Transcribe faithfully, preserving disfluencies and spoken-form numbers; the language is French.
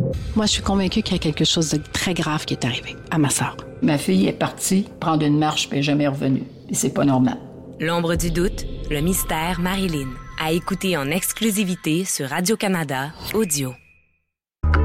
Moi, je suis convaincue qu'il y a quelque chose de très grave qui est arrivé à ma sœur. Ma fille est partie prendre une marche puis elle n'est jamais revenue. Et c'est pas normal. L'ombre du doute, le mystère Marilyn. À écouter en exclusivité sur Radio-Canada Audio.